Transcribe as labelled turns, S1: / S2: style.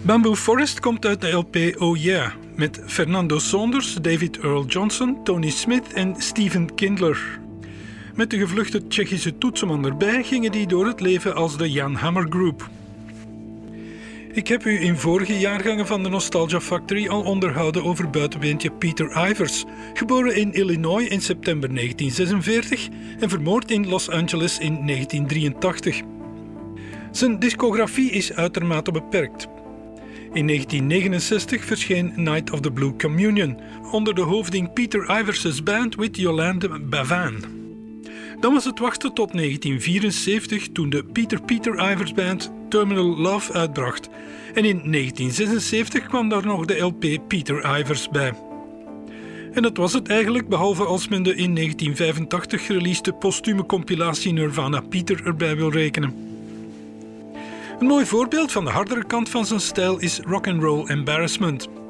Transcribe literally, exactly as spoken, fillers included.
S1: Bamboo Forest komt uit de L P Oh Yeah, met Fernando Saunders, David Earl Johnson, Tony Smith en Steven Kindler. Met de gevluchte Tsjechische toetsenman erbij gingen die door het leven als de Jan Hammer Group. Ik heb u in vorige jaargangen van de Nostalgia Factory al onderhouden over buitenbeentje Peter Ivers, geboren in Illinois in september negentien zesenveertig en vermoord in Los Angeles in negentien drieëntachtig. Zijn discografie is uitermate beperkt. In negentien negenenzestig verscheen Night of the Blue Communion onder de hoofding Peter Ivers' Band with Yolande Bavan. Dan was het wachten tot negentien vierenzeventig toen de Peter Peter Ivers Band Terminal Love uitbracht. En in negentien zesenzeventig kwam daar nog de L P Peter Ivers bij. En dat was het eigenlijk, behalve als men de in negentien vijfentachtig gereleasede postume compilatie Nirvana Peter erbij wil rekenen. Een mooi voorbeeld van de hardere kant van zijn stijl is Rock'n'Roll Embarrassment.